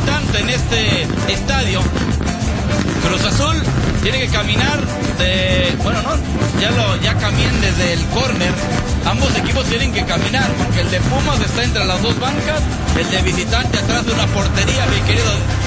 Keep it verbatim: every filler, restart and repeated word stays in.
visitante en este estadio. Cruz Azul tiene que caminar de... Bueno, no, ya, lo, ya caminan desde el córner. Ambos equipos tienen que caminar, porque el de Pumas está entre las dos bancas, el de visitante atrás de una portería, mi querido